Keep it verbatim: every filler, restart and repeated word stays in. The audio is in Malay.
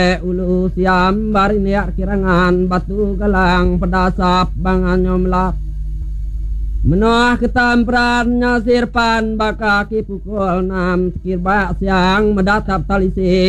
ulu siam bariniak kirangan batu galang pedasap bangan nyomlap Menoah ketamperan nyasirpan baka kipukul nam sekir bak siang mendatap talisik